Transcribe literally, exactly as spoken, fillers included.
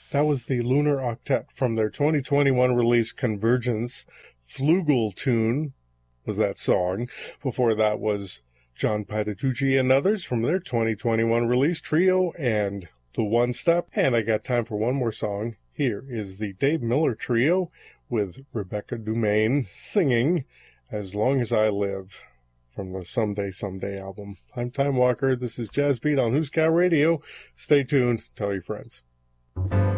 That was the Lunar Octet from their twenty twenty-one release Convergence. Flugel Tune was that song. Before that was John Patitucci and others from their twenty twenty-one release Trio and The One Step. And I got time for one more song. Here is the Dave Miller Trio with Rebecca Dumaine singing As Long As I Live from the Someday Someday album. I'm Time Walker. This is Jazz Beat on Who's Cow Radio. Stay tuned. Tell your friends.